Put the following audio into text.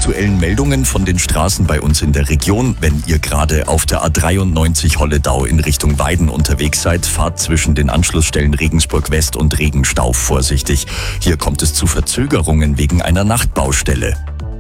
aktuellen Meldungen von den Straßen bei uns in der Region. Wenn ihr gerade auf der A93 Holledau in Richtung Weiden unterwegs seid, fahrt zwischen den Anschlussstellen Regensburg West und Regenstauf vorsichtig. Hier kommt es zu Verzögerungen wegen einer Nachtbaustelle.